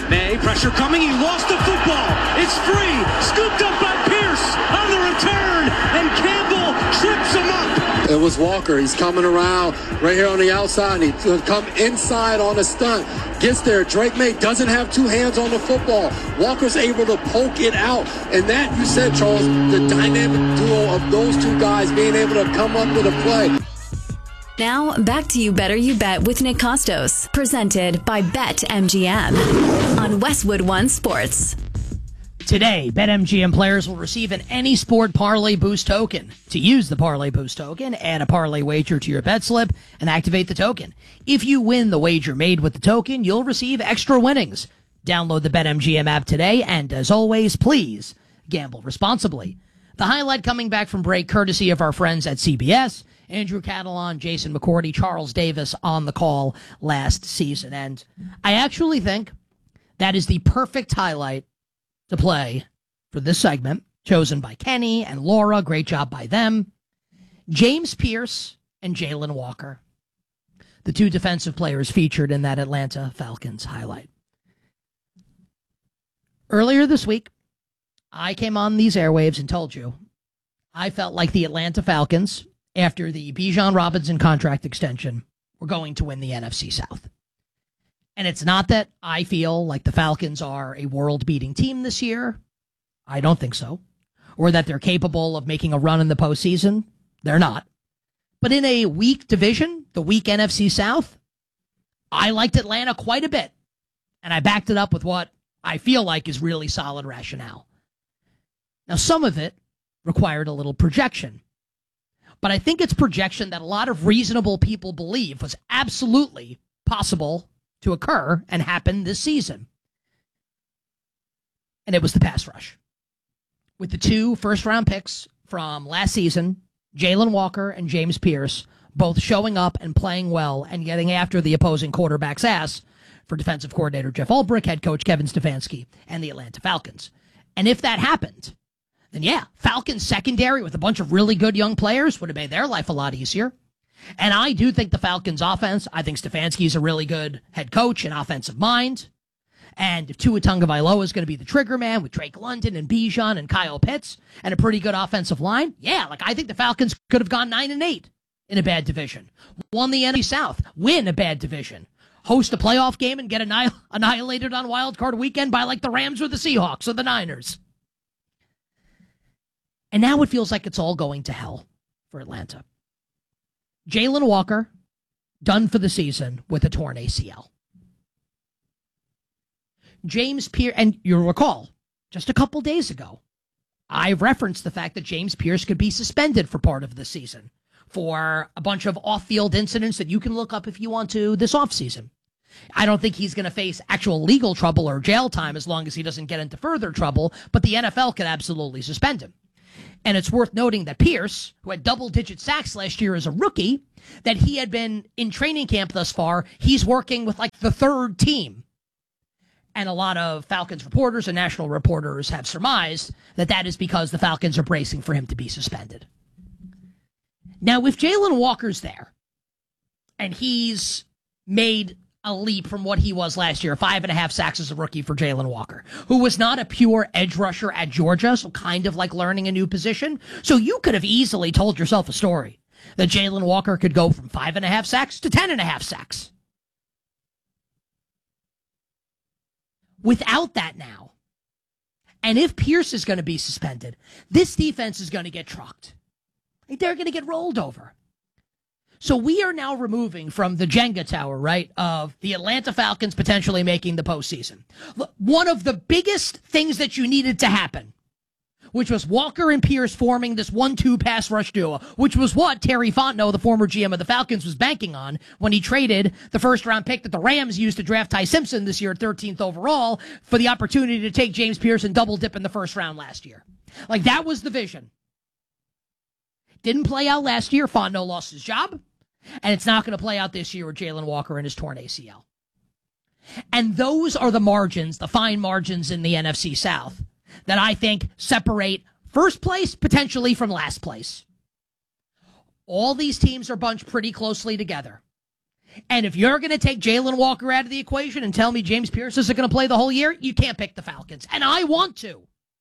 May, pressure coming, he lost the football. It's free, scooped up by Pierce on the return, and Campbell trips him up. It was Walker. He's coming around right here on the outside, and he's going to come inside on a stunt. Gets there. Drake May doesn't have two hands on the football. Walker's able to poke it out. And that, you said, Charles, the dynamic duo of those two guys being able to come up with a play. Now, back to You Better You Bet with Nick Costos, presented by BetMGM on Westwood One Sports. Today, BetMGM players will receive an Any Sport Parlay Boost token. To use the Parlay Boost token, add a parlay wager to your bet slip and activate the token. If you win the wager made with the token, you'll receive extra winnings. Download the BetMGM app today, and as always, please gamble responsibly. The highlight coming back from break, courtesy of our friends at CBS. Andrew Catalon, Jason McCourty, Charles Davis on the call last season. And I actually think that is the perfect highlight to play for this segment, chosen by Kenny and Laura. Great job by them. James Pierce and Jalen Walker, the two defensive players featured in that Atlanta Falcons highlight. Earlier this week, I came on these airwaves and told you I felt like the Atlanta Falcons, after the Bijan Robinson contract extension, were going to win the NFC South. And it's not that I feel like the Falcons are a world-beating team this year. I don't think so. Or that they're capable of making a run in the postseason. They're not. But in a weak division, the weak NFC South, I liked Atlanta quite a bit. And I backed it up with what I feel like is really solid rationale. Now, some of it required a little projection. But I think it's projection that a lot of reasonable people believe was absolutely possible to occur and happen this season. And it was the pass rush. With the two first-round picks from last season, Jalen Walker and James Pierce, both showing up and playing well and getting after the opposing quarterback's ass for defensive coordinator Jeff Ulbrich, head coach Kevin Stefanski, and the Atlanta Falcons. And if that happened, then yeah, Falcons secondary with a bunch of really good young players would have made their life a lot easier. And I do think the Falcons offense, I think Stefanski's a really good head coach and offensive mind. And if Tua Tagovailoa is going to be the trigger man with Drake London and Bijan and Kyle Pitts and a pretty good offensive line, yeah, like I think the Falcons could have gone 9-8 in a bad division. Won the NFC South, win a bad division. Host a playoff game and get annihilated on Wild Card Weekend by like the Rams or the Seahawks or the Niners. And now it feels like it's all going to hell for Atlanta. Jalen Walker, done for the season with a torn ACL. James Pierce, and you'll recall, just a couple days ago, I referenced the fact that James Pierce could be suspended for part of the season for a bunch of off-field incidents that you can look up if you want to this offseason. I don't think he's going to face actual legal trouble or jail time as long as he doesn't get into further trouble, but the NFL could absolutely suspend him. And it's worth noting that Pierce, who had double-digit sacks last year as a rookie, that he had been in training camp thus far, he's working with like the third team. And a lot of Falcons reporters and national reporters have surmised that that is because the Falcons are bracing for him to be suspended. Now, if Jalen Walker's there, and he's made a leap from what he was last year, 5.5 sacks as a rookie for Jalen Walker, who was not a pure edge rusher at Georgia, so kind of like learning a new position. So you could have easily told yourself a story that Jalen Walker could go from 5.5 sacks to 10.5 sacks. Without that now, and if Pierce is going to be suspended, this defense is going to get trucked. They're going to get rolled over. So we are now removing from the Jenga tower, right, of the Atlanta Falcons potentially making the postseason. Look, one of the biggest things that you needed to happen, which was Walker and Pierce forming this 1-2 pass rush duo, which was what Terry Fontenot, the former GM of the Falcons, was banking on when he traded the first-round pick that the Rams used to draft Ty Simpson this year at 13th overall for the opportunity to take James Pierce and double-dip in the first round last year. Like, that was the vision. Didn't play out last year. Fontenot lost his job. And it's not going to play out this year with Jalen Walker and his torn ACL. And those are the margins, the fine margins in the NFC South, that I think separate first place potentially from last place. All these teams are bunched pretty closely together. And if you're going to take Jalen Walker out of the equation and tell me James Pierce isn't going to play the whole year, you can't pick the Falcons. And I want to.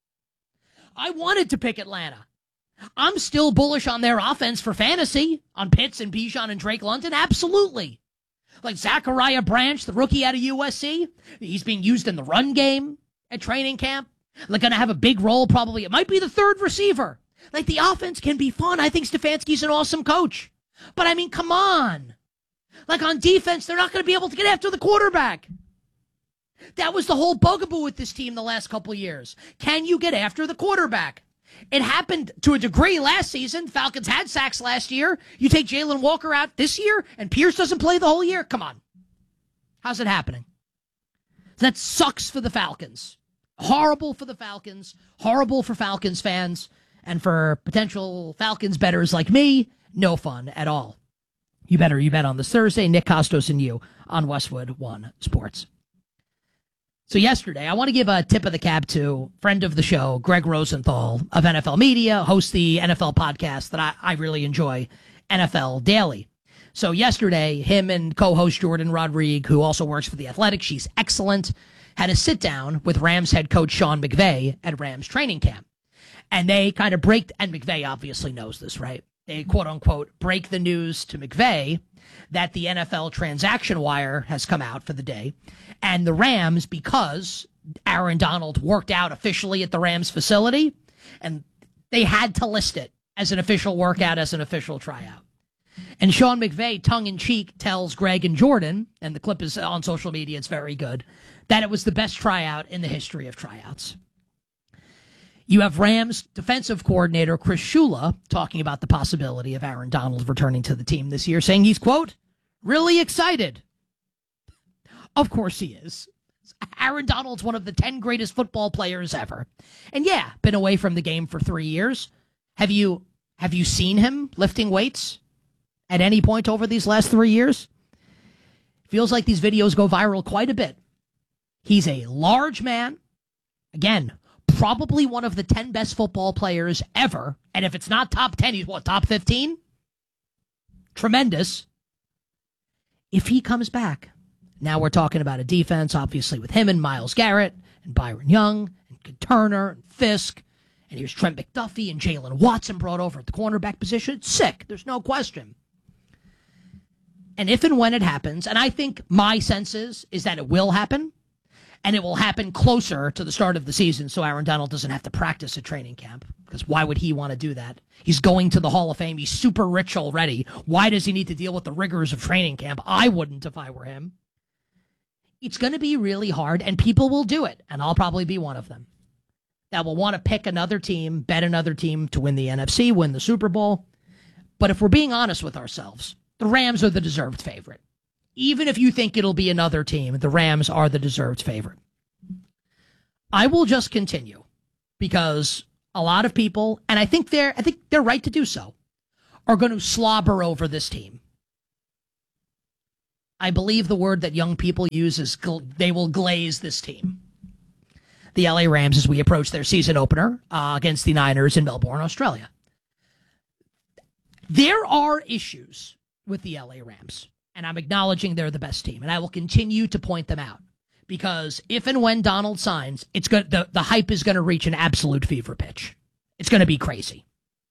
I wanted to pick Atlanta. I'm still bullish on their offense for fantasy, on Pitts and Bijan and Drake London. Absolutely. Like Zachariah Branch, the rookie out of USC. He's being used in the run game at training camp. They're going to have a big role probably. It might be the third receiver. Like, the offense can be fun. I think Stefanski's an awesome coach. But, I mean, come on. Like, on defense, they're not going to be able to get after the quarterback. That was the whole bugaboo with this team the last couple of years. Can you get after the quarterback? It happened to a degree last season. Falcons had sacks last year. You take Jalen Walker out this year, and Pierce doesn't play the whole year? Come on. How's it happening? That sucks for the Falcons. Horrible for the Falcons. Horrible for Falcons fans. And for potential Falcons bettors like me, no fun at all. You bet on this Thursday. Nick Costos and you on Westwood One Sports. So yesterday, I want to give a tip of the cap to friend of the show, Greg Rosenthal of NFL Media, hosts the NFL podcast that I really enjoy, NFL Daily. So yesterday, him and co-host Jordan Rodrigue, who also works for The Athletic, she's excellent, had a sit-down with Rams head coach Sean McVay at Rams training camp. And they kind of break, and McVay obviously knows this, right? They, quote-unquote, break the news to McVay that the NFL transaction wire has come out for the day. And the Rams, because Aaron Donald worked out officially at the Rams facility, and they had to list it as an official workout, as an official tryout. And Sean McVay, tongue-in-cheek, tells Greg and Jordan, and the clip is on social media, it's very good, that it was the best tryout in the history of tryouts. You have Rams defensive coordinator Chris Shula talking about the possibility of Aaron Donald returning to the team this year, saying he's, quote, really excited. Of course he is. Aaron Donald's one of the 10 greatest football players ever. And yeah, been away from the game for 3 years. Have you seen him lifting weights at any point over these last 3 years? Feels like these videos go viral quite a bit. He's a large man. Again, probably one of the 10 best football players ever. And if it's not top 10, he's what, top 15? Tremendous. If he comes back, now we're talking about a defense, obviously, with him and Myles Garrett and Byron Young and Turner and Fisk. And here's Trent McDuffie and Jalen Watson brought over at the cornerback position. It's sick. There's no question. And if and when it happens, and I think my sense is that it will happen, and it will happen closer to the start of the season so Aaron Donald doesn't have to practice at training camp. Because why would he want to do that? He's going to the Hall of Fame. He's super rich already. Why does he need to deal with the rigors of training camp? I wouldn't if I were him. It's going to be really hard, and people will do it, and I'll probably be one of them, that will want to pick another team, bet another team to win the NFC, win the Super Bowl. But if we're being honest with ourselves, the Rams are the deserved favorite. Even if you think it'll be another team, the Rams are the deserved favorite. I will just continue because a lot of people, and I think they're right to do so, are going to slobber over this team. I believe the word that young people use is they will glaze this team. The LA Rams as we approach their season opener against the Niners in Melbourne, Australia. There are issues with the LA Rams, and I'm acknowledging they're the best team, and I will continue to point them out because if and when Donald signs, it's going the hype is going to reach an absolute fever pitch. It's going to be crazy.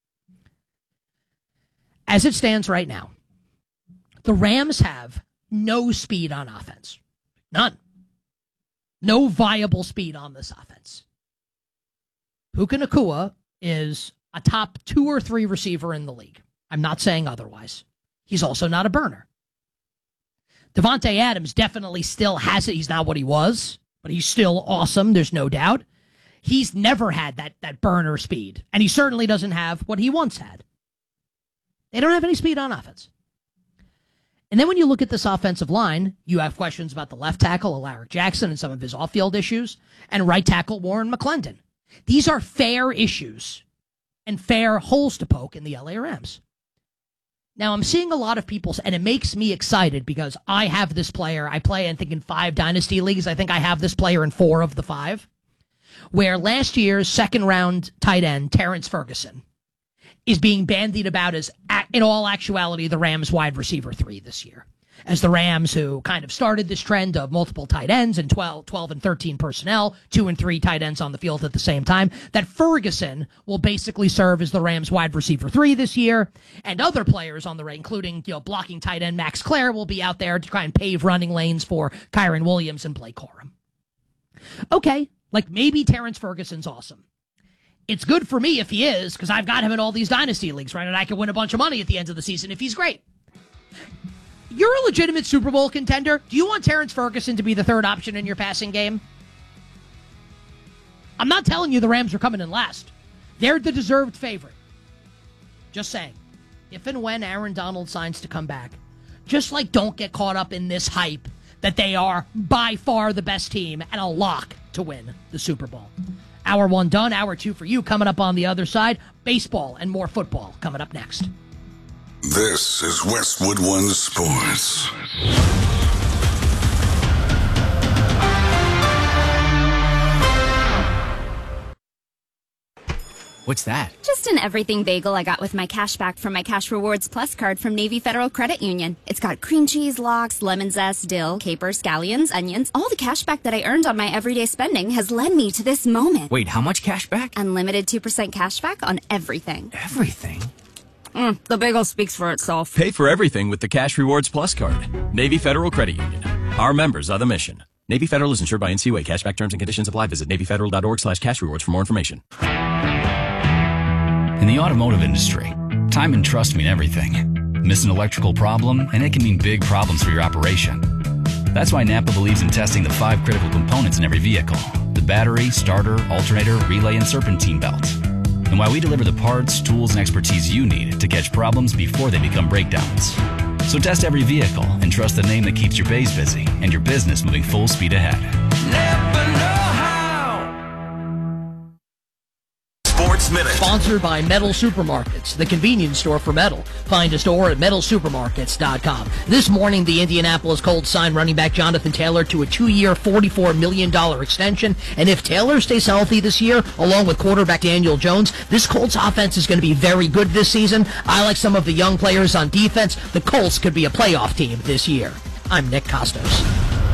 As it stands right now, the Rams have no speed on offense. None. No viable speed on this offense. Puka Nacua is a top 2 or 3 receiver in the league. I'm not saying otherwise. He's also not a burner. Devontae Adams definitely still has it. He's not what he was, but he's still awesome. There's no doubt. He's never had that burner speed, and he certainly doesn't have what he once had. They don't have any speed on offense. And then when you look at this offensive line, you have questions about the left tackle, Alaric Jackson, and some of his off-field issues, and right tackle, Warren McClendon. These are fair issues and fair holes to poke in the LA Rams. Now, I'm seeing a lot of people, and it makes me excited because I have this player. I play, I think, in 5 dynasty leagues. I think I have this player in 4 of the 5, where last year's second-round tight end, Terrence Ferguson, is being bandied about as, in all actuality, the Rams wide receiver 3 this year. as the Rams, who kind of started this trend of multiple tight ends and 12 and 13 personnel, 2 and 3 tight ends on the field at the same time, that Ferguson will basically serve as the Rams wide receiver 3 this year, and other players on the right, including, blocking tight end Max Clare, will be out there to try and pave running lanes for Kyron Williams and Blake Corum. Okay, maybe Terrence Ferguson's awesome. It's good for me if he is, because I've got him in all these dynasty leagues, right? And I can win a bunch of money at the end of the season if he's great. You're a legitimate Super Bowl contender. Do you want Terrence Ferguson to be the third option in your passing game? I'm not telling you the Rams are coming in last. They're the deserved favorite. Just saying. If and when Aaron Donald signs to come back, just don't get caught up in this hype that they are by far the best team and a lock to win the Super Bowl. Hour 1 done, hour 2 for you. Coming up on the other side, baseball and more football coming up next. This is Westwood One Sports. What's that? Just an everything bagel I got with my cash back from my Cash Rewards Plus card from Navy Federal Credit Union. It's got cream cheese, lox, lemon zest, dill, capers, scallions, onions. All the cash back that I earned on my everyday spending has led me to this moment. Wait, how much cash back? Unlimited 2% cash back on everything. Everything? The bagel speaks for itself. Pay for everything with the Cash Rewards Plus card. Navy Federal Credit Union. Our members are the mission. Navy Federal is insured by NCUA. Cashback terms and conditions apply. Visit NavyFederal.org/cashrewards for more information. In the automotive industry, time and trust mean everything. Miss an electrical problem, and it can mean big problems for your operation. That's why Napa believes in testing the 5 critical components in every vehicle: the battery, starter, alternator, relay, and serpentine belt. And why we deliver the parts, tools, and expertise you need to catch problems before they become breakdowns. So test every vehicle and trust the name that keeps your bays busy and your business moving full speed ahead. Napa know-how. Sports Minute. Sponsored by Metal Supermarkets, the convenience store for metal. Find a store at metalsupermarkets.com. This morning, the Indianapolis Colts signed running back Jonathan Taylor to a 2-year, $44 million extension. And if Taylor stays healthy this year, along with quarterback Daniel Jones, this Colts offense is going to be very good this season. I like some of the young players on defense. The Colts could be a playoff team this year. I'm Nick Costos.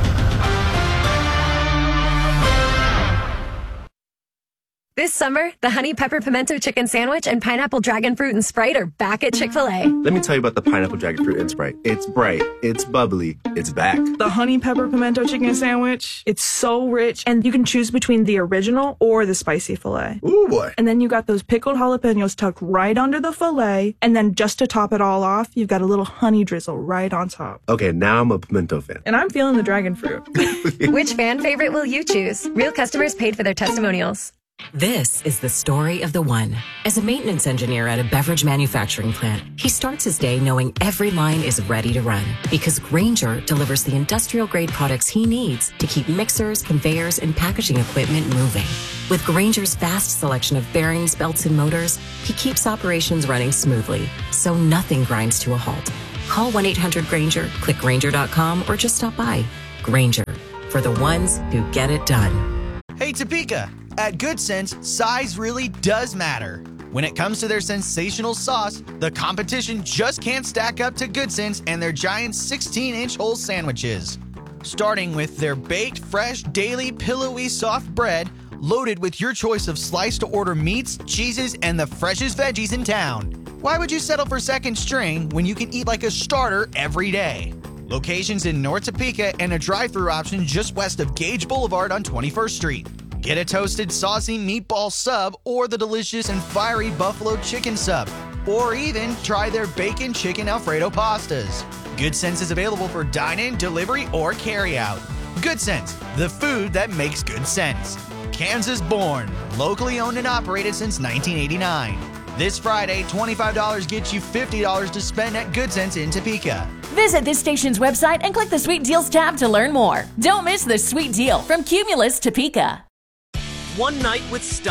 This summer, the Honey Pepper Pimento Chicken Sandwich and Pineapple Dragon Fruit and Sprite are back at Chick-fil-A. Let me tell you about the Pineapple Dragon Fruit and Sprite. It's bright, it's bubbly, it's back. The Honey Pepper Pimento Chicken Sandwich, it's so rich, and you can choose between the original or the spicy filet. Ooh, boy. And then you got those pickled jalapenos tucked right under the filet, and then just to top it all off, you've got a little honey drizzle right on top. Okay, now I'm a pimento fan. And I'm feeling the dragon fruit. Which fan favorite will you choose? Real customers paid for their testimonials. This is the story of the one. As a maintenance engineer at a beverage manufacturing plant, he starts his day knowing every line is ready to run because Grainger delivers the industrial-grade products he needs to keep mixers, conveyors, and packaging equipment moving. With Grainger's vast selection of bearings, belts, and motors, he keeps operations running smoothly, so nothing grinds to a halt. Call 1-800-GRAINGER, click Grainger.com, or just stop by. Grainger, for the ones who get it done. Hey, Topeka. At Good Sense, size really does matter. When it comes to their sensational sauce, the competition just can't stack up to Good Sense and their giant 16-inch whole sandwiches. Starting with their baked, fresh, daily, pillowy, soft bread, loaded with your choice of sliced-to-order meats, cheeses, and the freshest veggies in town. Why would you settle for second string when you can eat like a starter every day? Locations in North Topeka and a drive-thru option just west of Gage Boulevard on 21st Street. Get a toasted, saucy meatball sub or the delicious and fiery buffalo chicken sub. Or even try their bacon chicken Alfredo pastas. Good Sense is available for dine-in, delivery, or carry-out. Good Sense, the food that makes good sense. Kansas born, locally owned and operated since 1989. This Friday, $25 gets you $50 to spend at Good Sense in Topeka. Visit this station's website and click the Sweet Deals tab to learn more. Don't miss the sweet deal from Cumulus Topeka. One night with Steiner,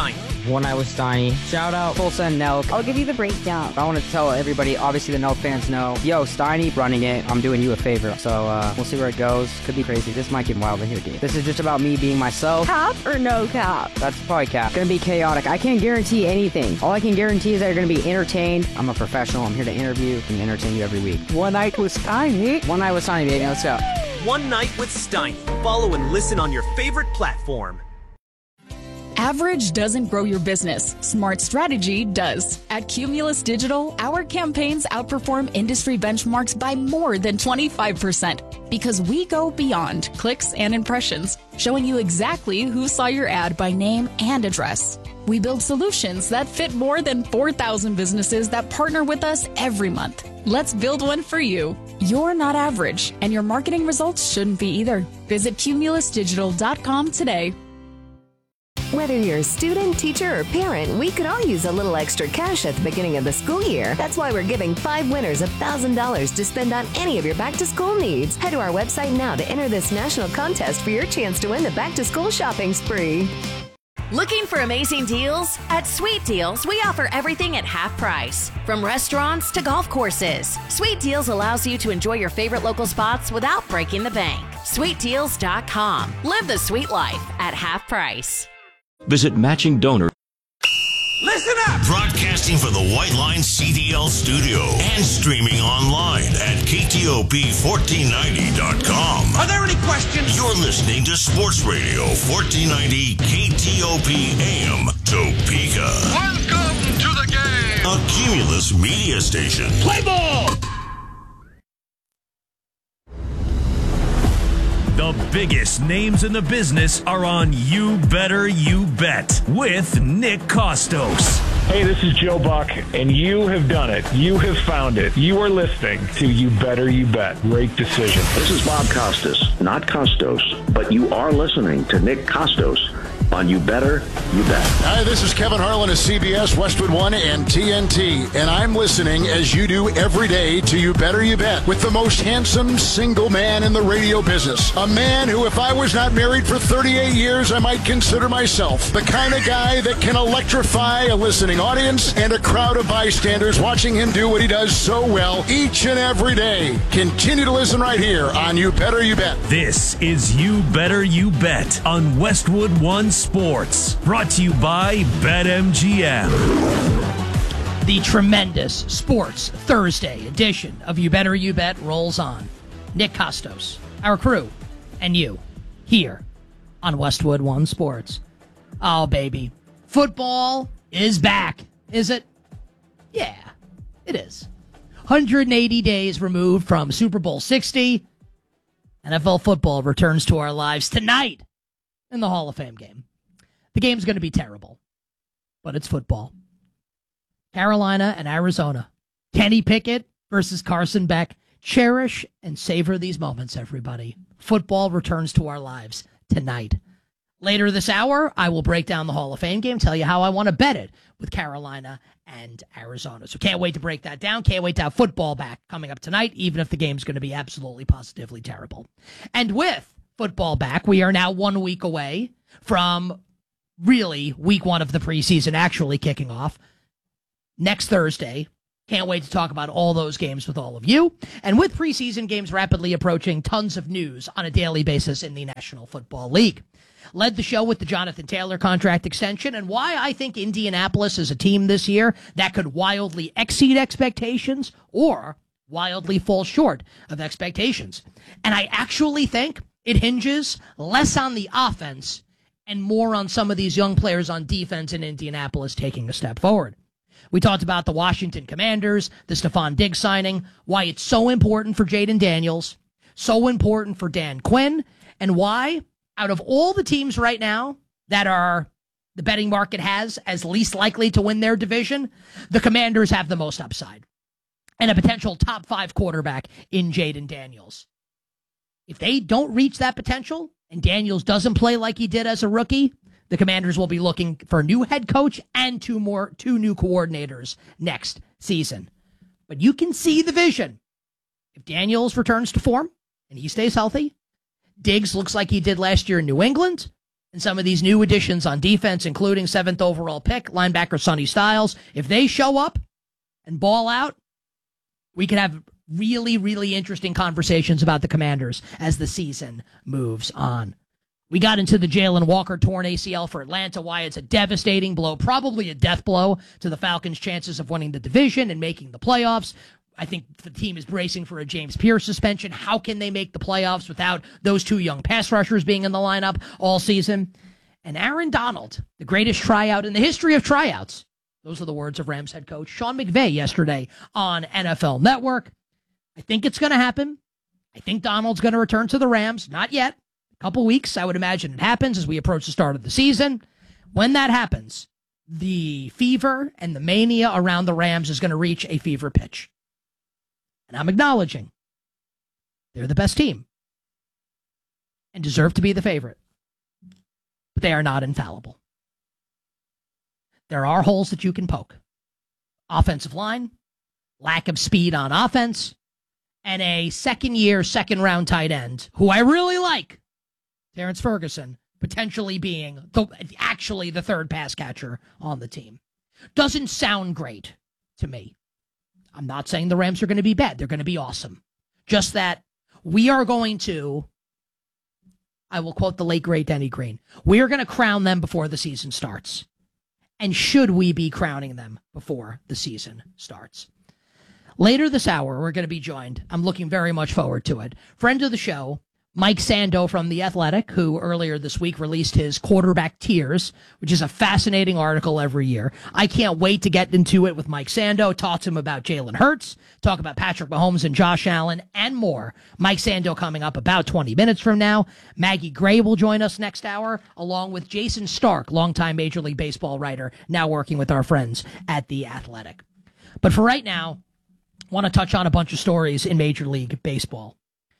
One Night with Steiny. Shout out Tulsa and Nelk. I'll give you the breakdown. I want to tell everybody, obviously the Nelk fans know, yo, Steiny running it, I'm doing you a favor. So we'll see where it goes. Could be crazy. This might get wild in here, dude. This is just about me being myself. Cap or no cap? That's probably cap. Gonna be chaotic. I can't guarantee anything. All I can guarantee is that you're gonna be entertained. I'm a professional. I'm here to interview and entertain you every week. One Night with Steiny. One Night with Steiny, baby. Let's go. One Night with Steiny. Follow and listen on your favorite platform. Average doesn't grow your business. Smart strategy does. At Cumulus Digital, our campaigns outperform industry benchmarks by more than 25% because we go beyond clicks and impressions, showing you exactly who saw your ad by name and address. We build solutions that fit more than 4,000 businesses that partner with us every month. Let's build one for you. You're not average, and your marketing results shouldn't be either. Visit cumulusdigital.com today. Whether you're a student, teacher, or parent, we could all use a little extra cash at the beginning of the school year. That's why we're giving 5 winners $1,000 to spend on any of your back-to-school needs. Head to our website now to enter this national contest for your chance to win the back-to-school shopping spree. Looking for amazing deals? At Sweet Deals, we offer everything at half price. From restaurants to golf courses, Sweet Deals allows you to enjoy your favorite local spots without breaking the bank. SweetDeals.com. Live the sweet life at half price. Visit Matching Donor. Listen up! Broadcasting for the White Line CDL studio and streaming online at KTOP1490.com. Are there any questions? You're listening to Sports Radio 1490 KTOP AM Topeka. Welcome to the game! A Cumulus media station. Play ball! The biggest names in the business are on You Better You Bet with Nick Costos. Hey, this is Joe Buck, and you have done it. You have found it. You are listening to You Better You Bet. Great decision. This is Bob Costas, not Costos, but you are listening to Nick Costos on You Better You Bet. Hi, this is Kevin Harlan of CBS, Westwood One, and TNT, and I'm listening as you do every day to You Better You Bet with the most handsome single man in the radio business. A man who, if I was not married for 38 years, I might consider myself the kind of guy that can electrify a listening audience and a crowd of bystanders watching him do what he does so well each and every day. Continue to listen right here on You Better You Bet. This is You Better You Bet on Westwood One Sports, brought to you by BetMGM. The tremendous Sports Thursday edition of You Better You Bet rolls on. Nick Costos, our crew, and you, here on Westwood One Sports. Oh, baby. Football is back, is it? Yeah, it is. 180 days removed from Super Bowl 60. NFL football returns to our lives tonight in the Hall of Fame game. The game's going to be terrible, but it's football. Carolina and Arizona. Kenny Pickett versus Carson Beck. Cherish and savor these moments, everybody. Football returns to our lives tonight. Later this hour, I will break down the Hall of Fame game, tell you how I want to bet it with Carolina and Arizona. So can't wait to break that down. Can't wait to have football back coming up tonight, even if the game's going to be absolutely positively terrible. And with football back, we are now 1 week away from really week one of the preseason actually kicking off next Thursday. Can't wait to talk about all those games with all of you. And with preseason games rapidly approaching, tons of news on a daily basis in the National Football League. Led the show with the Jonathan Taylor contract extension and why I think Indianapolis is a team this year that could wildly exceed expectations or wildly fall short of expectations. And I actually think it hinges less on the offense and more on some of these young players on defense in Indianapolis taking a step forward. We talked about the Washington Commanders, the Stephon Diggs signing, why it's so important for Jaden Daniels, so important for Dan Quinn, and why, out of all the teams right now that are the betting market has as least likely to win their division, the Commanders have the most upside and a potential top 5 quarterback in Jaden Daniels. If they don't reach that potential and Daniels doesn't play like he did as a rookie, the Commanders will be looking for a new head coach and two new coordinators next season. But you can see the vision. If Daniels returns to form and he stays healthy, Diggs looks like he did last year in New England, And some of these new additions on defense, including 7th overall pick, linebacker Sonny Styles, if they show up and ball out, we could have really, really interesting conversations about the Commanders as the season moves on. We got into the Jalen Walker torn ACL for Atlanta, why it's a devastating blow, probably a death blow to the Falcons' chances of winning the division and making the playoffs. I think the team is bracing for a James Pierce suspension. How can they make the playoffs without those two young pass rushers being in the lineup all season? And Aaron Donald, the greatest tryout in the history of tryouts. Those are the words of Rams head coach Sean McVay yesterday on NFL Network. I think it's going to happen. I think Donald's going to return to the Rams. Not yet. A couple weeks, I would imagine it happens as we approach the start of the season. When that happens, the fever and the mania around the Rams is going to reach a fever pitch. And I'm acknowledging they're the best team and deserve to be the favorite. But they are not infallible. There are holes that you can poke. Offensive line, lack of speed on offense, and a second-year, second-round tight end, who I really like, Terrence Ferguson, potentially being actually the third pass catcher on the team. Doesn't sound great to me. I'm not saying the Rams are going to be bad. They're going to be awesome. Just that we are going to, I will quote the late, great Denny Green, we are going to crown them before the season starts. And should we be crowning them before the season starts? Later this hour, we're going to be joined. I'm looking very much forward to it. Friend of the show, Mike Sando from The Athletic, who earlier this week released his Quarterback Tiers, which is a fascinating article every year. I can't wait to get into it with Mike Sando, talk to him about Jalen Hurts, talk about Patrick Mahomes and Josh Allen, and more. Mike Sando coming up about 20 minutes from now. Maggie Gray will join us next hour, along with Jason Stark, longtime Major League Baseball writer, now working with our friends at The Athletic. But for right now, I want to touch on a bunch of stories in Major League Baseball.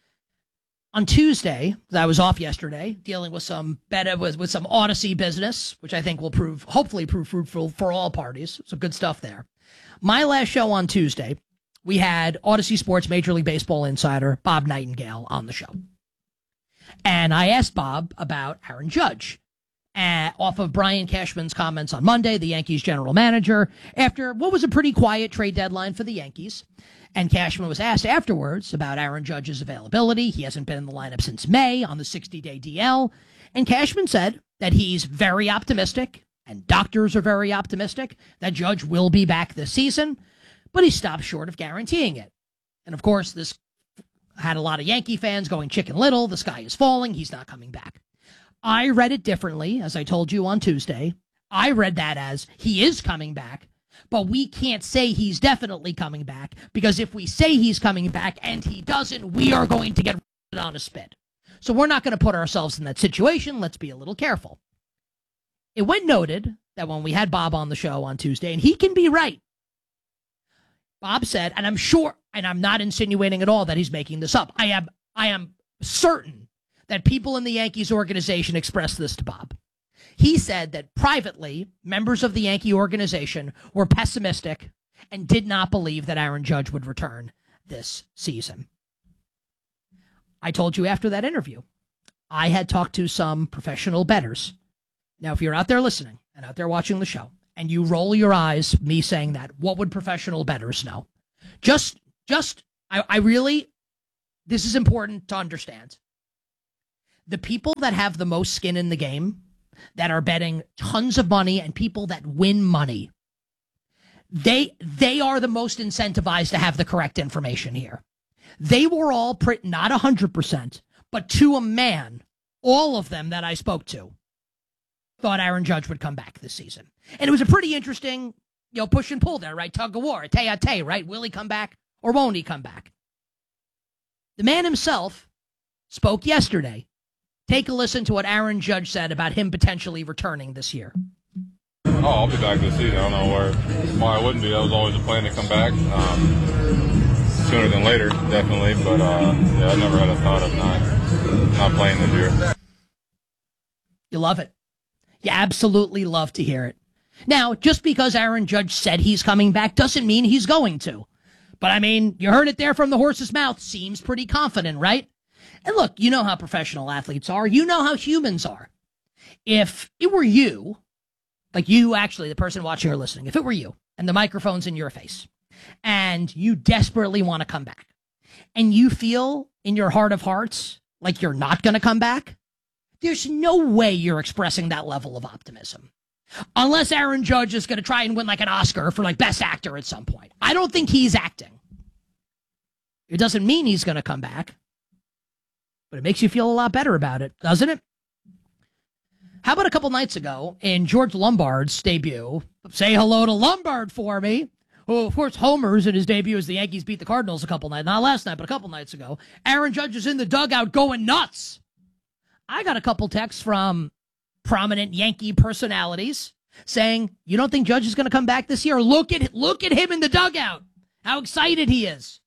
On Tuesday, I was off yesterday, dealing with some with some Odyssey business, which I think will hopefully prove fruitful for all parties. So good stuff there. My last show on Tuesday, we had Odyssey Sports Major League Baseball insider Bob Nightingale on the show. And I asked Bob about Aaron Judge, off of Brian Cashman's comments on Monday, the Yankees general manager, after what was a pretty quiet trade deadline for the Yankees. And Cashman was asked afterwards about Aaron Judge's availability. He hasn't been in the lineup since May on the 60-day DL. And Cashman said that he's very optimistic, and doctors are very optimistic, that Judge will be back this season, but he stopped short of guaranteeing it. And, of course, this had a lot of Yankee fans going Chicken Little, the sky is falling, he's not coming back. I read it differently, as I told you on Tuesday. I read that as he is coming back, but we can't say he's definitely coming back, because if we say he's coming back and he doesn't, we are going to get on a spit. So we're not going to put ourselves in that situation. Let's be a little careful. It went noted that when we had Bob on the show on Tuesday, and he can be right, Bob said, and I'm sure, and I'm not insinuating at all that he's making this up, I am certain that people in the Yankees organization expressed this to Bob. He said that privately, members of the Yankee organization were pessimistic and did not believe that Aaron Judge would return this season. I told you after that interview, I had talked to some professional bettors. Now, if you're out there listening and out there watching the show, and you roll your eyes, me saying that, what would professional bettors know? I really, this is important to understand. The people that have the most skin in the game, that are betting tons of money, and people that win money, they are the most incentivized to have the correct information here. They were all not 100%, but to a man, all of them that I spoke to thought Aaron Judge would come back this season. And it was a pretty interesting, push and pull there, right? Tug of war, tay, right? Will he come back or won't he come back? The man himself spoke yesterday. Take a listen to what Aaron Judge said about him potentially returning this year. Oh, I'll be back this season. I don't know why I wouldn't be. That was always a plan to come back. Sooner than later, definitely. But, I never had a thought of not playing this year. You love it. You absolutely love to hear it. Now, just because Aaron Judge said he's coming back doesn't mean he's going to. But, I mean, you heard it there from the horse's mouth. Seems pretty confident, right? And look, you know how professional athletes are. You know how humans are. If it were you, like you actually, the person watching or listening, if it were you and the microphone's in your face and you desperately want to come back and you feel in your heart of hearts like you're not going to come back, there's no way you're expressing that level of optimism. Unless Aaron Judge is going to try and win like an Oscar for like best actor at some point. I don't think he's acting. It doesn't mean he's going to come back, but it makes you feel a lot better about it, doesn't it? How about a couple nights ago in George Lombard's debut? Say hello to Lombard for me. Who, of course, homers in his debut as the Yankees beat the Cardinals a couple nights, not last night, but a couple nights ago. Aaron Judge is in the dugout going nuts. I got a couple texts from prominent Yankee personalities saying, you don't think Judge is going to come back this year? Look at him in the dugout. How excited he is.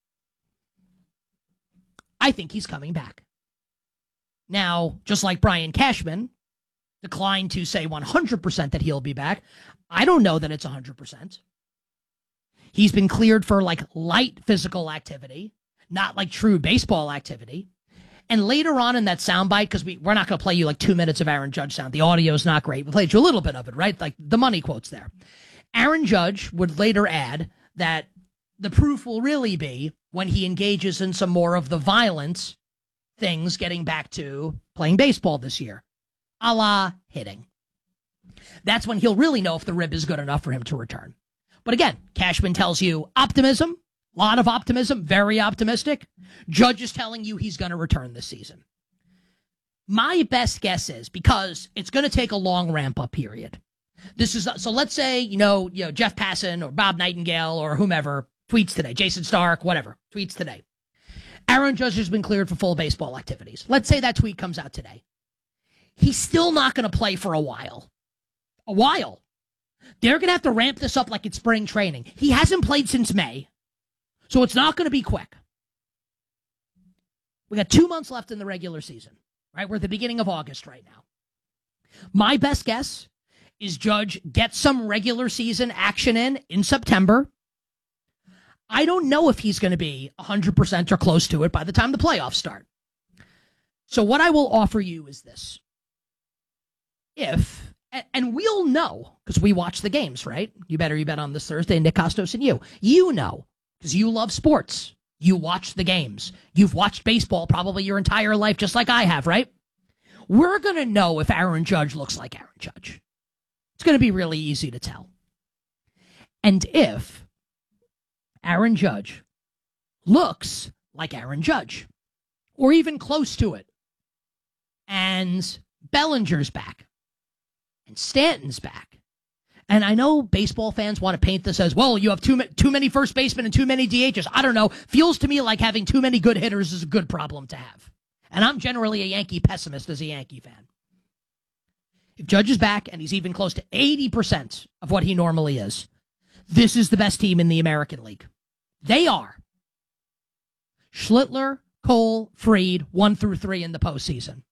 I think he's coming back. Now, just like Brian Cashman declined to say 100% that he'll be back, I don't know that it's 100%. He's been cleared for like light physical activity, not like true baseball activity. And later on in that soundbite, because we're not going to play you like 2 minutes of Aaron Judge sound. The audio is not great. We played you a little bit of it, right? Like the money quotes there. Aaron Judge would later add that the proof will really be when he engages in some more of the violent things getting back to playing baseball this year, a la hitting. That's when he'll really know if the rib is good enough for him to return. But again, Cashman tells you optimism. A lot of optimism, very optimistic. Judge is telling you he's going to return this season. My best guess is, because it's going to take a long ramp-up period. So let's say, Jeff Passan or Bob Nightingale or whomever tweets today, Jason Stark, whatever, tweets today. Aaron Judge has been cleared for full baseball activities. Let's say that tweet comes out today. He's still not going to play for a while. A while. They're going to have to ramp this up like it's spring training. He hasn't played since May. So it's not going to be quick. We got 2 months left in the regular season, right? We're at the beginning of August right now. My best guess is Judge gets some regular season action in September. I don't know if he's going to be 100% or close to it by the time the playoffs start. So what I will offer you is this. And we'll know, because we watch the games, right? You bet on this Thursday, Nick Costos and you. You know. Because you love sports. You watch the games. You've watched baseball probably your entire life, just like I have, right? We're going to know if Aaron Judge looks like Aaron Judge. It's going to be really easy to tell. And if Aaron Judge looks like Aaron Judge, or even close to it, and Bellinger's back, and Stanton's back, and I know baseball fans want to paint this as, well, you have too many first basemen and too many DHs. I don't know. Feels to me like having too many good hitters is a good problem to have. And I'm generally a Yankee pessimist as a Yankee fan. If Judge is back and he's even close to 80% of what he normally is, this is the best team in the American League. They are. Schlittler, Cole, Fried, 1 through 3 in the postseason.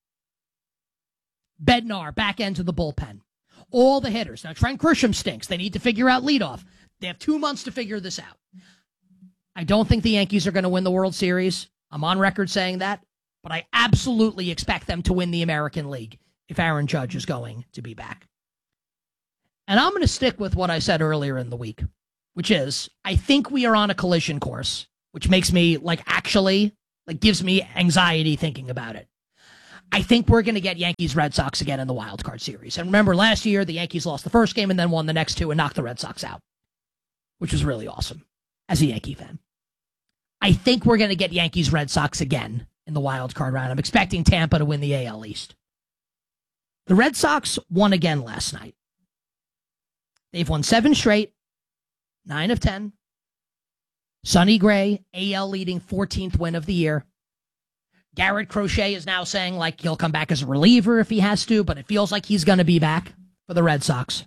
Bednar, back end of the bullpen. All the hitters. Now, Trent Grisham stinks. They need to figure out leadoff. They have 2 months to figure this out. I don't think the Yankees are going to win the World Series. I'm on record saying that. But I absolutely expect them to win the American League if Aaron Judge is going to be back. And I'm going to stick with what I said earlier in the week, which is I think we are on a collision course, which makes me gives me anxiety thinking about it. I think we're going to get Yankees-Red Sox again in the wild card series. And remember, last year, the Yankees lost the first game and then won the next 2 and knocked the Red Sox out, which was really awesome as a Yankee fan. I think we're going to get Yankees-Red Sox again in the wild card round. I'm expecting Tampa to win the AL East. The Red Sox won again last night. They've won 7 straight, 9 of 10. Sonny Gray, AL leading 14th win of the year. Garrett Crochet is now saying he'll come back as a reliever if he has to, but it feels like he's going to be back for the Red Sox.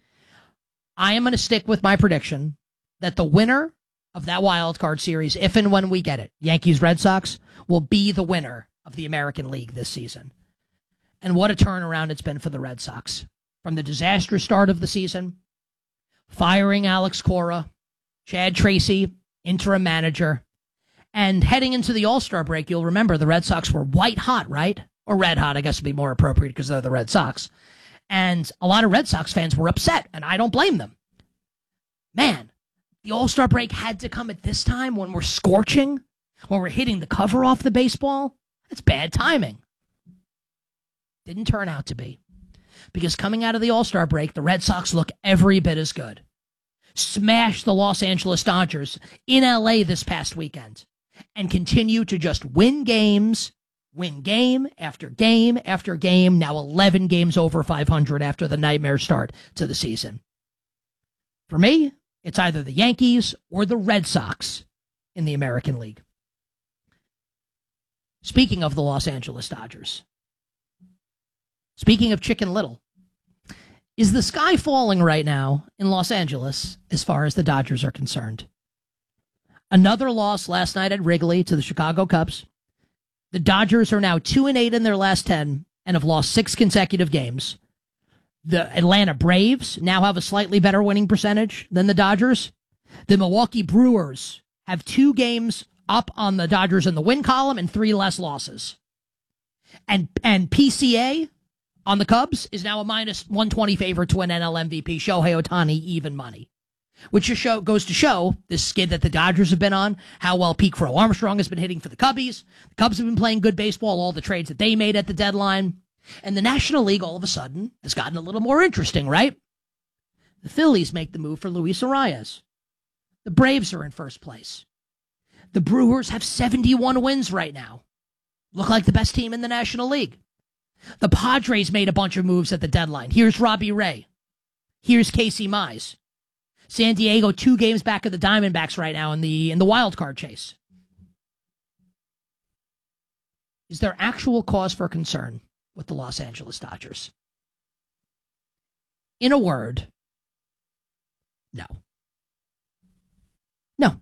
I am going to stick with my prediction that the winner of that wild card series, if and when we get it, Yankees-Red Sox, will be the winner of the American League this season. And what a turnaround it's been for the Red Sox. From the disastrous start of the season, firing Alex Cora, Chad Tracy, interim manager, and heading into the All-Star break, you'll remember the Red Sox were white hot, right? or red hot, I guess would be more appropriate because they're the Red Sox. And a lot of Red Sox fans were upset, and I don't blame them. Man, the All-Star break had to come at this time when we're scorching, when we're hitting the cover off the baseball. That's bad timing. Didn't turn out to be. Because coming out of the All-Star break, the Red Sox look every bit as good. Smashed the Los Angeles Dodgers in LA this past weekend and continue to just win games, win game after game after game, now 11 games over 500 after the nightmare start to the season. For me, it's either the Yankees or the Red Sox in the American League. Speaking of the Los Angeles Dodgers, speaking of Chicken Little, is the sky falling right now in Los Angeles as far as the Dodgers are concerned? Another loss last night at Wrigley to the Chicago Cubs. The Dodgers are now 2-8 in their last 10 and have lost 6 consecutive games. The Atlanta Braves now have a slightly better winning percentage than the Dodgers. The Milwaukee Brewers have 2 games up on the Dodgers in the win column and 3 less losses. And PCA on the Cubs is now a minus 120 favorite to win NL MVP. Shohei Ohtani, even money. Which just goes to show this skid that the Dodgers have been on, how well Pete Crow Armstrong has been hitting for the Cubbies. The Cubs have been playing good baseball, all the trades that they made at the deadline. And the National League, all of a sudden, has gotten a little more interesting, right? The Phillies make the move for Luis Arias. The Braves are in first place. The Brewers have 71 wins right now. Look like the best team in the National League. The Padres made a bunch of moves at the deadline. Here's Robbie Ray. Here's Casey Mize. San Diego 2 games back of the Diamondbacks right now in the wild card chase. Is there actual cause for concern with the Los Angeles Dodgers? In a word, no. No.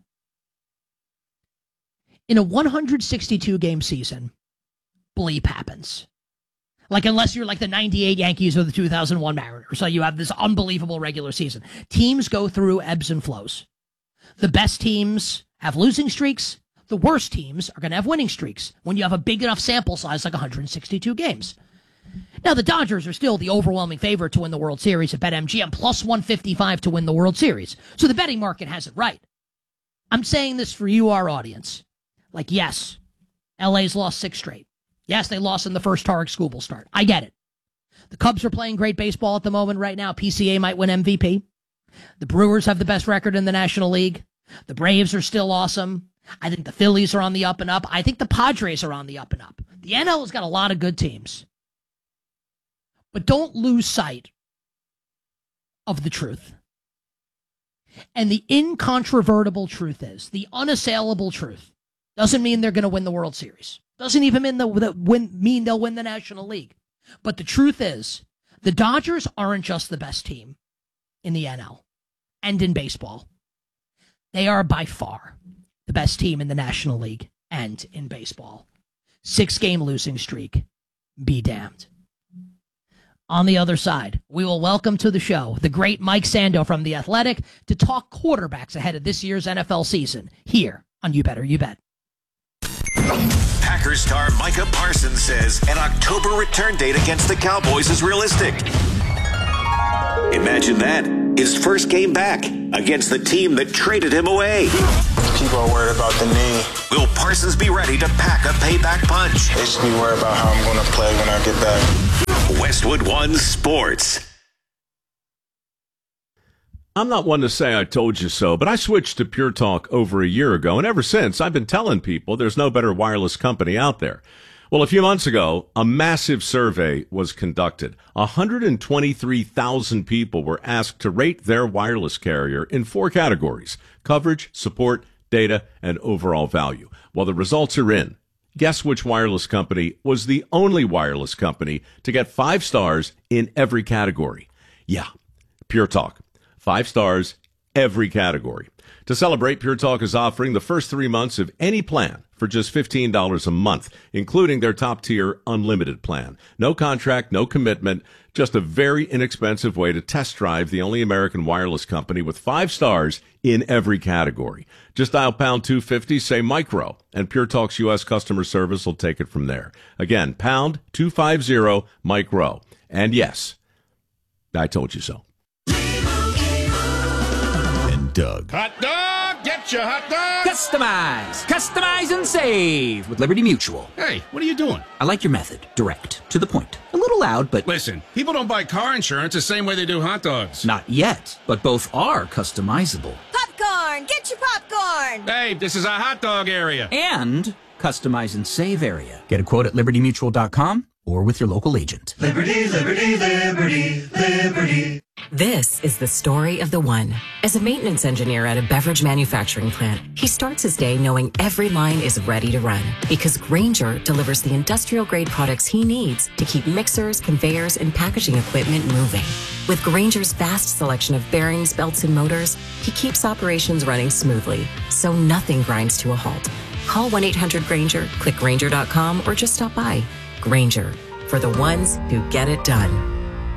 In a 162-game season, bleep happens. Like, unless you're like the 98 Yankees or the 2001 Mariners, so you have this unbelievable regular season. Teams go through ebbs and flows. The best teams have losing streaks. The worst teams are going to have winning streaks when you have a big enough sample size like 162 games. Now, the Dodgers are still the overwhelming favorite to win the World Series at BetMGM, plus 155 to win the World Series. So the betting market has it right. I'm saying this for you, our audience. Like, yes, LA's lost 6 straight. Yes, they lost in the first Tarek Skubal start. I get it. The Cubs are playing great baseball at the moment right now. PCA might win MVP. The Brewers have the best record in the National League. The Braves are still awesome. I think the Phillies are on the up and up. I think the Padres are on the up and up. The NL has got a lot of good teams. But don't lose sight of the truth. And the incontrovertible truth is, the unassailable truth, doesn't mean they're going to win the World Series. Doesn't even mean they'll win the National League. But the truth is, the Dodgers aren't just the best team in the NL and in baseball. They are by far the best team in the National League and in baseball. 6-game losing streak. Be damned. On the other side, we will welcome to the show the great Mike Sando from The Athletic to talk quarterbacks ahead of this year's NFL season here on You Better You Bet. Packers star Micah Parsons says an October return date against the Cowboys is realistic. Imagine that. His first game back against the team that traded him away. People are worried about the knee. Will Parsons be ready to pack a payback punch? They just be worried about how I'm going to play when I get back. Westwood One Sports. I'm not one to say I told you so, but I switched to Pure Talk over a year ago, and ever since, I've been telling people there's no better wireless company out there. Well, a few months ago, a massive survey was conducted. 123,000 people were asked to rate their wireless carrier in 4 categories: coverage, support, data, and overall value. Well, the results are in. Guess which wireless company was the only wireless company to get 5 stars in every category? Yeah, Pure Talk. 5 stars every category. To celebrate, Pure Talk is offering the first 3 months of any plan for just $15 a month, including their top-tier unlimited plan. No contract, no commitment, just a very inexpensive way to test drive the only American wireless company with 5 stars in every category. Just dial pound 250, say micro, and Pure Talk's U.S. customer service will take it from there. Again, pound 250 micro. And yes, I told you so. And Doug. Hot dog! Get your hot dog! Customize and save with Liberty Mutual. Hey, what are you doing? I like your method. Direct, to the point. A little loud, but... Listen, people don't buy car insurance the same way they do hot dogs. Not yet, but both are customizable. Popcorn! Get your popcorn! Hey, this is our hot dog area. And customize and save area. Get a quote at libertymutual.com or with your local agent. Liberty, liberty, liberty, liberty. This is the story of the one. As a maintenance engineer at a beverage manufacturing plant, he starts his day knowing every line is ready to run because Grainger delivers the industrial-grade products he needs to keep mixers, conveyors, and packaging equipment moving. With Grainger's vast selection of bearings, belts, and motors, he keeps operations running smoothly, so nothing grinds to a halt. Call 1-800-GRAINGER, click Grainger.com, or just stop by. Grainger, for the ones who get it done.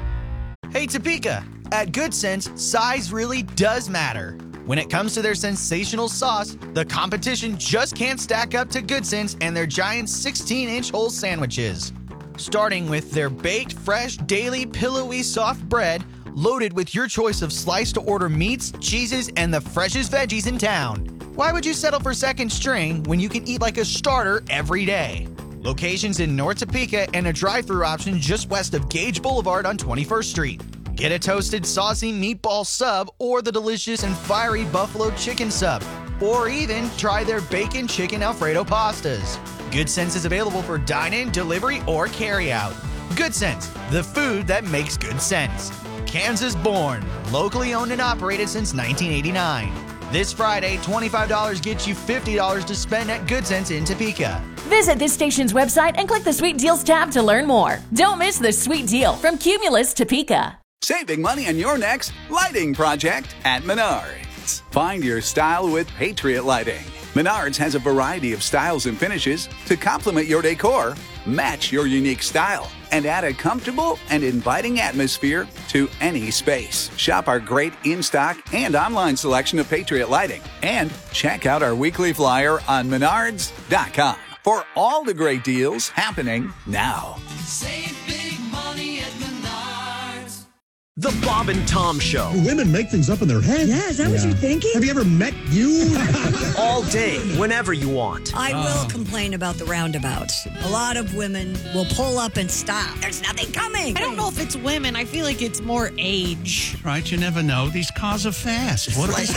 Hey, Topeka! At Good Sense, size really does matter. When it comes to their sensational sauce, the competition just can't stack up to Good Sense and their giant 16-inch whole sandwiches. Starting with their baked, fresh, daily, pillowy, soft bread, loaded with your choice of sliced-to-order meats, cheeses, and the freshest veggies in town. Why would you settle for second string when you can eat like a starter every day? Locations in North Topeka and a drive-thru option just west of Gage Boulevard on 21st Street. Get a toasted, saucy meatball sub or the delicious and fiery buffalo chicken sub. Or even try their bacon chicken Alfredo pastas. Good Sense is available for dine-in, delivery, or carry-out. Good Sense, the food that makes good sense. Kansas born, locally owned and operated since 1989. This Friday, $25 gets you $50 to spend at Good Sense in Topeka. Visit this station's website and click the Sweet Deals tab to learn more. Don't miss the sweet deal from Cumulus Topeka. Saving money on your next lighting project at Menards. Find your style with Patriot Lighting. Menards has a variety of styles and finishes to complement your decor, match your unique style, and add a comfortable and inviting atmosphere to any space. Shop our great in-stock and online selection of Patriot Lighting. And check out our weekly flyer on menards.com for all the great deals happening now. Save big money at Menards. The Bob and Tom Show. Women make things up in their head. Yeah, is that what you're thinking? Have you ever met you? All day, whenever you want. I will complain about the roundabouts. A lot of women will pull up and stop. There's nothing coming. I don't know if it's women. I feel like it's more age. Right, you never know. These cars are fast. What They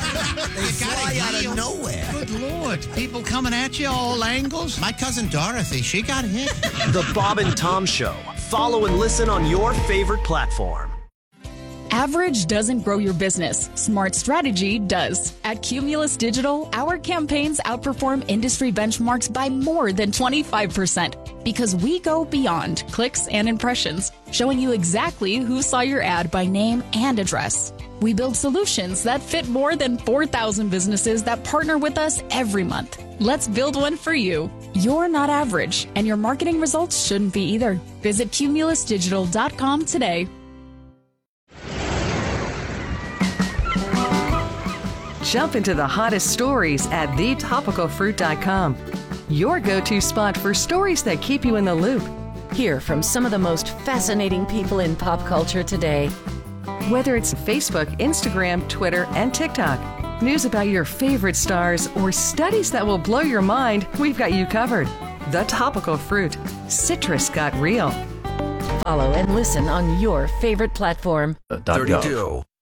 fly out of nowhere. Good Lord. People coming at you all angles. My cousin Dorothy, she got hit. The Bob and Tom Show. Follow and listen on your favorite platform. Average doesn't grow your business. Smart strategy does. At Cumulus Digital, our campaigns outperform industry benchmarks by more than 25% because we go beyond clicks and impressions, showing you exactly who saw your ad by name and address. We build solutions that fit more than 4,000 businesses that partner with us every month. Let's build one for you. You're not average, and your marketing results shouldn't be either. Visit cumulusdigital.com today. Jump into the hottest stories at thetopicalfruit.com. Your go-to spot for stories that keep you in the loop. Hear from some of the most fascinating people in pop culture today. Whether it's Facebook, Instagram, Twitter, and TikTok, news about your favorite stars, or studies that will blow your mind, we've got you covered. The Topical Fruit. Citrus got real. Follow and listen on your favorite platform. 32.